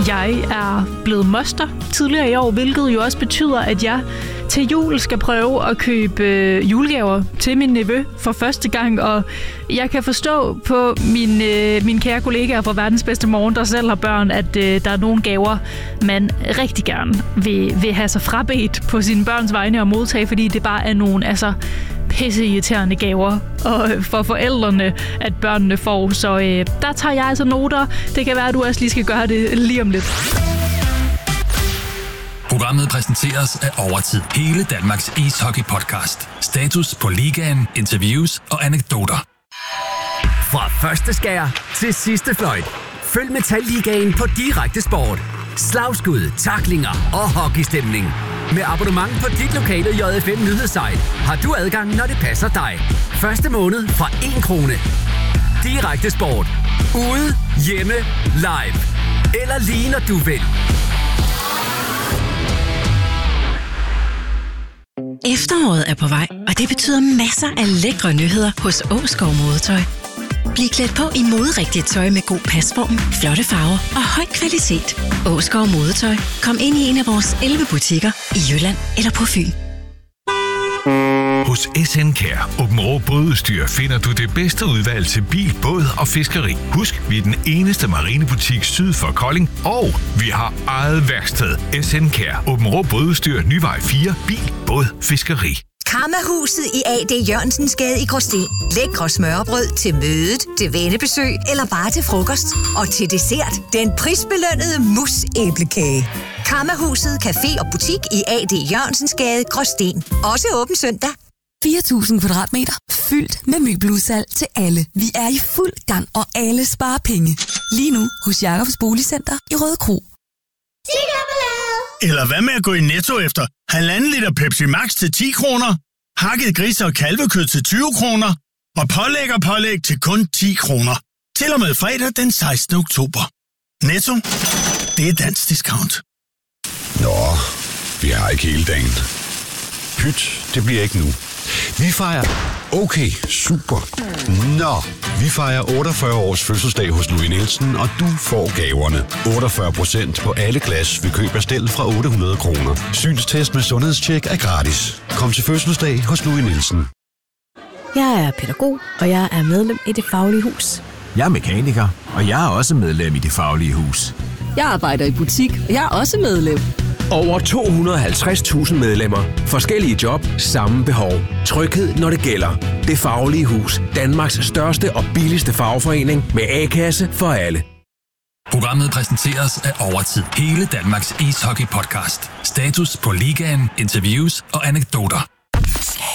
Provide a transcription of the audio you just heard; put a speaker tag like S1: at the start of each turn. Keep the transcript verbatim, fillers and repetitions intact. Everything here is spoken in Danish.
S1: Jeg er blevet moster tidligere i år, hvilket jo også betyder, at jeg til jul skal prøve at købe øh, julegaver til min nevø for første gang. Og jeg kan forstå på mine, øh, mine kære kollegaer fra Verdens Bedste Morgen, der selv har børn, at øh, der er nogle gaver, man rigtig gerne vil, vil have sig frabedt på sine børns vegne og modtage, fordi det bare er nogle altså, pisseirriterende gaver og for forældrene, at børnene får. Så øh, der tager jeg altså noter. Det kan være, at du også lige skal gøre det lige om lidt.
S2: Programmet præsenteres af Overtid. Hele Danmarks ishockey-podcast. Status på ligaen, interviews og anekdoter.
S3: Fra første skær til sidste fløjt. Følg Metalligaen på Direkte Sport. Slagskud, tacklinger og hockeystemning. Med abonnement på dit lokale J F M nyhedssite har du adgang, når det passer dig. Første måned fra en krone. Direkte Sport. Ude, hjemme, live. Eller lige når du vil.
S4: Efteråret er på vej, og det betyder masser af lækre nyheder hos Åskov Modetøj. Bliv klædt på i moderigtigt tøj med god pasform, flotte farver og høj kvalitet. Åskov Modetøj. Kom ind i en af vores elleve butikker i Jylland eller på Fyn.
S5: Hos S N Kjær Åbenrå Bådudstyr finder du det bedste udvalg til bil, båd og fiskeri. Husk, vi er den eneste marinebutik syd for Kolding, og vi har eget værksted. S N Kjær Åbenrå Bådudstyr, Nyvej fire, bil, båd, fiskeri.
S6: Karma-huset i A D Jørgensens Gade i Gråsten. Lækre smørbrød til mødet, til vennebesøg eller bare til frokost. Og til dessert, den prisbelønnede mus-æblekage. Karma-huset, café og butik i A D Jørgensens Gade, Gråsten. Også åben søndag.
S7: fire tusind kvadratmeter fyldt med møbeludsalg til alle. Vi er i fuld gang, og alle sparer penge. Lige nu hos Jacobs Boligcenter i Rødekro.
S8: Eller hvad med at gå i Netto efter halvanden liter Pepsi Max til ti kroner, hakket grise- og kalvekød til tyve kroner og pålæg og pålæg til kun ti kroner. Til og med fredag den sekstende oktober. Netto, det er dansk discount.
S9: Nå, vi har ikke hele dagen. Pyt, det bliver ikke nu. Vi fejrer... Okay, super. Nå, vi fejrer otteogfyrre års fødselsdag hos Louis Nielsen, og du får gaverne. otteogfyrre procent på alle glas ved køb af stel fra otte hundrede kroner. Synstest med sundhedstjek er gratis. Kom til fødselsdag hos Louis Nielsen.
S10: Jeg er pædagog, og jeg er medlem i Det Faglige Hus.
S11: Jeg er mekaniker, og jeg er også medlem i Det Faglige Hus.
S12: Jeg arbejder i butik, og jeg er også medlem.
S13: Over to hundrede og halvtreds tusind medlemmer. Forskellige job, samme behov. Tryghed, når det gælder. Det Faglige Hus. Danmarks største og billigste fagforening med A-kasse for alle.
S2: Programmet præsenteres af Overtid. Hele Danmarks ishockey-podcast. Status på ligaen, interviews og anekdoter.